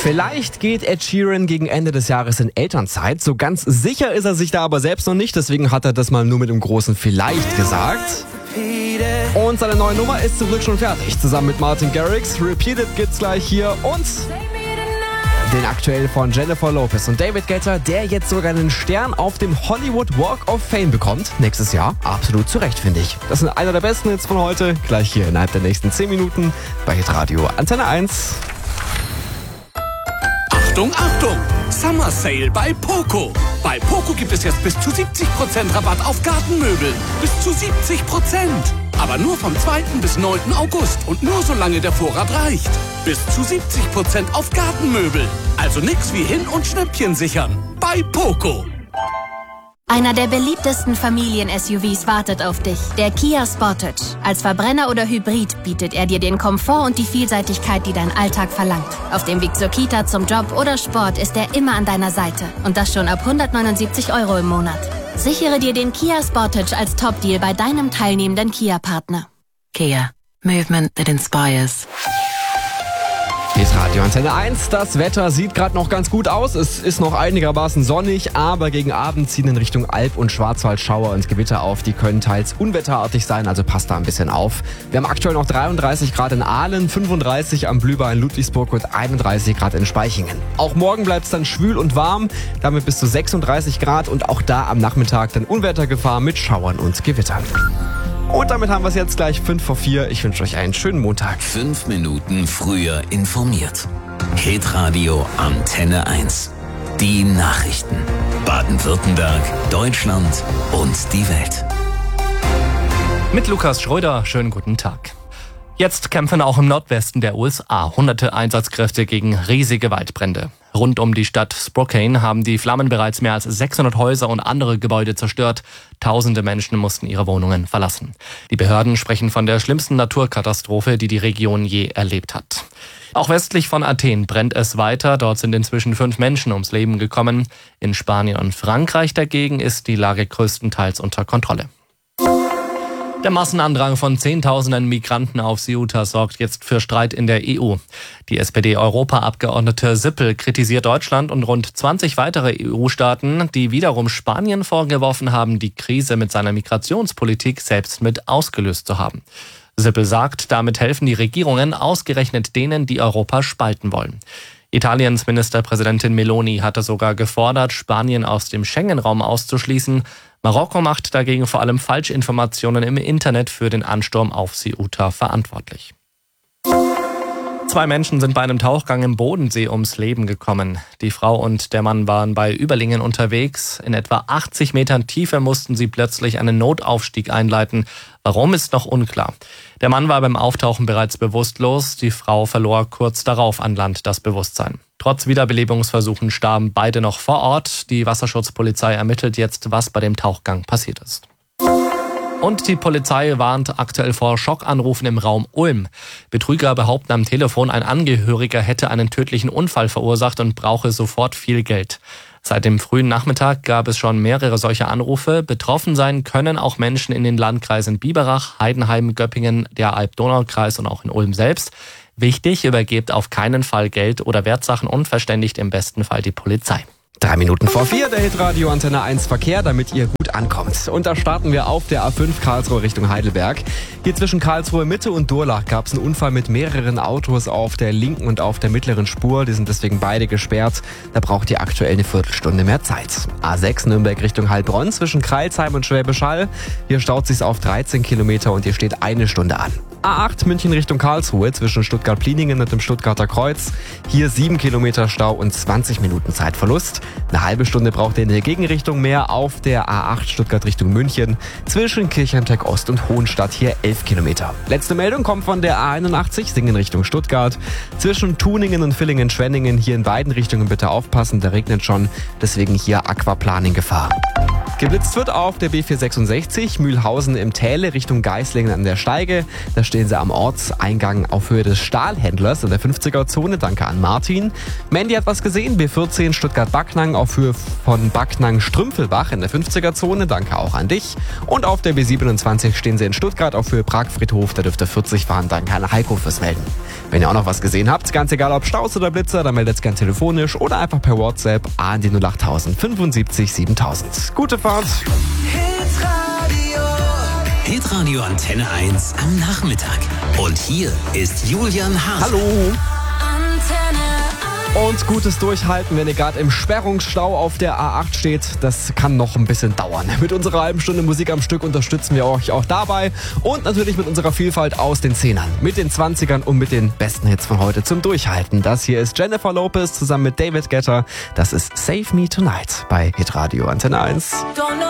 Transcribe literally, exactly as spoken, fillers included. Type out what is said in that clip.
Vielleicht geht Ed Sheeran gegen Ende des Jahres in Elternzeit. So ganz sicher ist er sich da aber selbst noch nicht. Deswegen hat er das mal nur mit einem großen Vielleicht gesagt. Und seine neue Nummer ist zum Glück schon fertig. Zusammen mit Martin Garrix. Repeated gibt's gleich hier. Und den aktuell von Jennifer Lopez und David Guetta, der jetzt sogar einen Stern auf dem Hollywood Walk of Fame bekommt. Nächstes Jahr. Absolut zu Recht, finde ich. Das sind einer der besten Hits von heute. Gleich hier innerhalb der nächsten zehn Minuten bei Hitradio Antenne eins. Achtung, Achtung! Summer Sale bei Poco. Bei Poco gibt es jetzt bis zu siebzig Prozent Rabatt auf Gartenmöbel. Bis zu siebzig Prozent. Aber nur vom zweiten bis neunten August und nur solange der Vorrat reicht. Bis zu siebzig Prozent auf Gartenmöbel. Also nix wie hin- und Schnäppchen sichern. Bei Poco. Einer der beliebtesten Familien-S U Vs wartet auf dich, der Kia Sportage. Als Verbrenner oder Hybrid bietet er dir den Komfort und die Vielseitigkeit, die dein Alltag verlangt. Auf dem Weg zur Kita, zum Job oder Sport ist er immer an deiner Seite. Und das schon ab hundertneunundsiebzig Euro im Monat. Sichere dir den Kia Sportage als Top-Deal bei deinem teilnehmenden Kia-Partner. Kia. Movement that inspires. Hitradio Antenne eins. Das Wetter sieht gerade noch ganz gut aus. Es ist noch einigermaßen sonnig, aber gegen Abend ziehen in Richtung Alb und Schwarzwald Schauer und Gewitter auf. Die können teils unwetterartig sein, also passt da ein bisschen auf. Wir haben aktuell noch dreiunddreißig Grad in Aalen, fünfunddreißig am Blühbach in Ludwigsburg und einunddreißig Grad in Spaichingen. Auch morgen bleibt es dann schwül und warm, damit bis zu sechsunddreißig Grad und auch da am Nachmittag dann Unwettergefahr mit Schauern und Gewittern. Und damit haben wir es jetzt gleich fünf vor vier. Ich wünsche euch einen schönen Montag. Fünf Minuten früher informiert. Hitradio Antenne eins. Die Nachrichten. Baden-Württemberg, Deutschland und die Welt. Mit Lukas Schröder, schönen guten Tag. Jetzt kämpfen auch im Nordwesten der U S A hunderte Einsatzkräfte gegen riesige Waldbrände. Rund um die Stadt Spokane haben die Flammen bereits mehr als sechshundert Häuser und andere Gebäude zerstört. Tausende Menschen mussten ihre Wohnungen verlassen. Die Behörden sprechen von der schlimmsten Naturkatastrophe, die die Region je erlebt hat. Auch westlich von Athen brennt es weiter. Dort sind inzwischen fünf Menschen ums Leben gekommen. In Spanien und Frankreich dagegen ist die Lage größtenteils unter Kontrolle. Der Massenandrang von Zehntausenden Migranten auf Ceuta sorgt jetzt für Streit in der E U. Die S P D-Europaabgeordnete Sippel kritisiert Deutschland und rund zwanzig weitere E U-Staaten, die wiederum Spanien vorgeworfen haben, die Krise mit seiner Migrationspolitik selbst mit ausgelöst zu haben. Sippel sagt, damit helfen die Regierungen ausgerechnet denen, die Europa spalten wollen. Italiens Ministerpräsidentin Meloni hatte sogar gefordert, Spanien aus dem Schengen-Raum auszuschließen. Marokko macht dagegen vor allem Falschinformationen im Internet für den Ansturm auf Ceuta verantwortlich. Zwei Menschen sind bei einem Tauchgang im Bodensee ums Leben gekommen. Die Frau und der Mann waren bei Überlingen unterwegs. In etwa achtzig Metern Tiefe mussten sie plötzlich einen Notaufstieg einleiten. Warum, ist noch unklar. Der Mann war beim Auftauchen bereits bewusstlos. Die Frau verlor kurz darauf an Land das Bewusstsein. Trotz Wiederbelebungsversuchen starben beide noch vor Ort. Die Wasserschutzpolizei ermittelt jetzt, was bei dem Tauchgang passiert ist. Und die Polizei warnt aktuell vor Schockanrufen im Raum Ulm. Betrüger behaupten am Telefon, ein Angehöriger hätte einen tödlichen Unfall verursacht und brauche sofort viel Geld. Seit dem frühen Nachmittag gab es schon mehrere solcher Anrufe. Betroffen sein können auch Menschen in den Landkreisen Biberach, Heidenheim, Göppingen, der Alb-Donau-Kreis und auch in Ulm selbst. Wichtig, übergebt auf keinen Fall Geld oder Wertsachen und verständigt im besten Fall die Polizei. Drei Minuten vor vier, der Hitradio Antenne eins Verkehr, damit ihr gut ankommt. Und da starten wir auf der A fünf Karlsruhe Richtung Heidelberg. Hier zwischen Karlsruhe Mitte und Durlach gab es einen Unfall mit mehreren Autos auf der linken und auf der mittleren Spur. Die sind deswegen beide gesperrt. Da braucht ihr aktuell eine Viertelstunde mehr Zeit. A sechs Nürnberg Richtung Heilbronn zwischen Crailsheim und Schwäbisch Hall. Hier staut sich's auf dreizehn Kilometer und hier steht eine Stunde an. A acht München Richtung Karlsruhe zwischen Stuttgart-Pliningen und dem Stuttgarter Kreuz. Hier sieben Kilometer Stau und zwanzig Minuten Zeitverlust. Eine halbe Stunde braucht ihr in der Gegenrichtung mehr auf der A acht Stuttgart Richtung München zwischen Kirchheimteck Ost und Hohenstadt, hier elf Kilometer. Letzte Meldung kommt von der A einundachtzig Singen Richtung Stuttgart zwischen Tuningen und Villingen-Schwenningen. Hier in beiden Richtungen bitte aufpassen, da regnet schon, deswegen hier Aquaplaning Gefahr. Geblitzt wird auf der B vierhundertsechsundsechzig Mühlhausen im Täle Richtung Geislingen an der Steige. Da stehen sie am Ortseingang auf Höhe des Stahlhändlers in der fünfziger-Zone. Danke an Martin. Mandy hat was gesehen. B vierzehn Stuttgart-Backnang auf Höhe von Backnang-Strümpfelbach in der fünfziger-Zone. Danke auch an dich. Und auf der B siebenundzwanzig stehen sie in Stuttgart auf Höhe Pragfriedhof. Da dürfte vierzig fahren. Danke an Heiko fürs Melden. Wenn ihr auch noch was gesehen habt, ganz egal ob Staus oder Blitzer, dann meldet es gern telefonisch oder einfach per WhatsApp an die null acht null null fünfundsiebzig siebentausend. Gute Fahrt! Hitradio Antenne eins am Nachmittag. Und hier ist Julian Hase. Hallo! Und gutes Durchhalten, wenn ihr gerade im Sperrungsstau auf der A acht steht. Das kann noch ein bisschen dauern. Mit unserer halben Stunde Musik am Stück unterstützen wir euch auch dabei. Und natürlich mit unserer Vielfalt aus den Zehnern, mit den Zwanzigern und mit den besten Hits von heute zum Durchhalten. Das hier ist Jennifer Lopez zusammen mit David Guetta. Das ist Save Me Tonight bei Hitradio Antenne eins.